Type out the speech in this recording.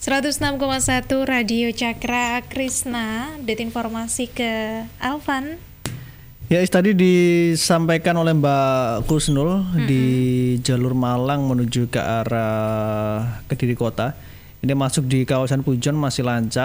106,1 Radio Cakra Krisna. Update informasi ke Alvan. Ya, tadi disampaikan oleh Mbak Kusnul di jalur Malang menuju ke arah Kediri Kota. Ini masuk di kawasan Pujon masih lancar.